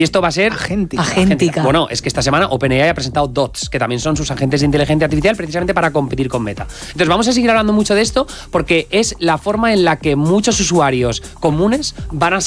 Y esto va a ser... Agéntica. Bueno, es que esta semana OpenAI ha presentado DOTS, que también son sus agentes de inteligencia artificial, precisamente para competir con Meta. Entonces vamos a seguir hablando mucho de esto porque es la forma en la que muchos usuarios comunes van a